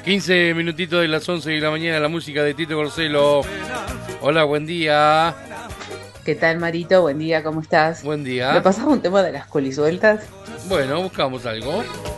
15 minutitos de las 11 de la mañana, la música de Tito Corcelo. Hola, buen día. ¿Qué tal, Marito? Buen día, ¿cómo estás? Buen ¿Me día. pasas un tema de las colisueltas? Bueno, buscamos algo.